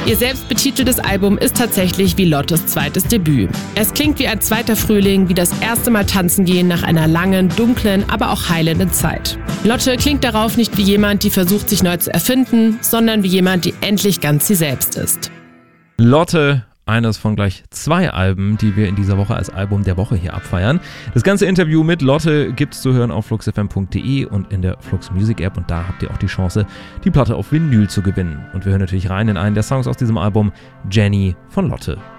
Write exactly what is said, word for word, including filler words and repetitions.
Ihr selbst betiteltes Album ist tatsächlich wie Lottes zweites Debüt. Es klingt wie ein zweiter Frühling, wie das erste Mal tanzen gehen nach einer langen, dunklen, aber auch heilenden Zeit. Lotte klingt darauf nicht wie jemand, die versucht, sich neu zu erfinden, sondern wie jemand, die endlich ganz sie selbst ist. Lotte, eines von gleich zwei Alben, die wir in dieser Woche als Album der Woche hier abfeiern. Das ganze Interview mit Lotte gibt's zu hören auf flux f m punkt d e und in der Flux Music App, und da habt ihr auch die Chance, die Platte auf Vinyl zu gewinnen. Und wir hören natürlich rein in einen der Songs aus diesem Album, Jenny von Lotte.